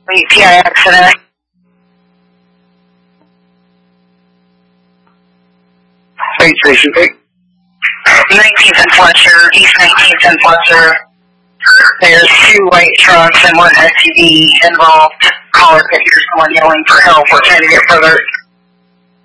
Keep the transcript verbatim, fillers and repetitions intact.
P I accident. Space Station pick. nineteenth and Fletcher, East nineteenth and Fletcher. There's two white trucks and one S U V involved. Caller could hear someone yelling for help. We're trying to get further